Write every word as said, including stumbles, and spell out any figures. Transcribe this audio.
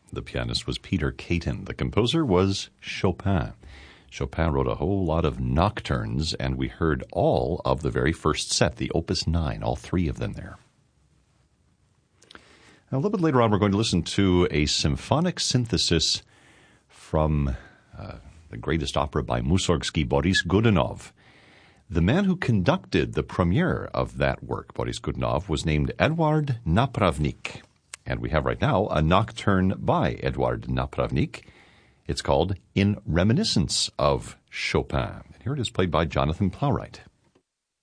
The pianist was Peter Caton. The composer was Chopin. Chopin wrote a whole lot of nocturnes, and we heard all of the very first set, the Opus nine, all three of them there. Now, a little bit later on, we're going to listen to a symphonic synthesis from uh, the greatest opera by Mussorgsky, Boris Godunov. The man who conducted the premiere of that work, Boris Godunov, was named Eduard Napravnik. And we have right now a nocturne by Eduard Napravnik. It's called In Reminiscence of Chopin. And here it is played by Jonathan Plowright.